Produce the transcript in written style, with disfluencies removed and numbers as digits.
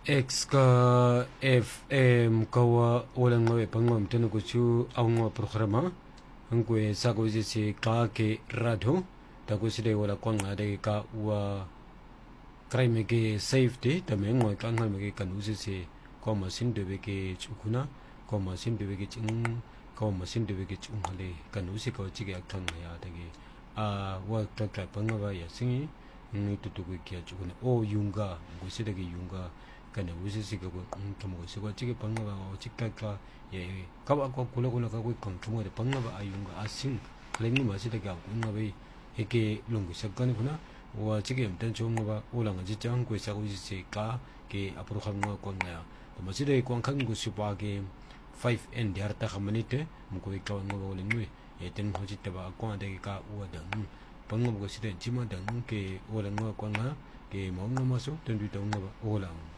X ka FM kawa walang ngawe pangam tenu kuchu awnga programa angkwe sako si ka ke radho taku side wala kwanga de ka wa crime ke safety tame ngoi ka ngal me ke kanu si ko masin de ke chukuna ko masin de ke chung ko masin de ke chung hale kanu si ko chige akthang ya de wa ta ka pangaba ya singi ni tutu ke chukuna o yunga guside ke yunga kana 우스시가 좀 뭐시고 지게 방가가 직각가 예 가봐고 굴러굴러 가고 있건 주모에 방가가 아윤가 아싱 랭이 마시다가 군가베 이게 롱고 샷건이구나 와 지게 일단 좋은 거가 올라가 진짜 한국에 사고 있으니까 게 앞으로 가는 거 건가요 마시다에 광칸 곳이 바게 5N 디아르타 하마니테 무고 이까는 거 올리는 예 된 호지 때가 광대가 우어든 방가고 시대 지마든 게 올라는 거 건가 게 먹는 마소 된뒤 거 올라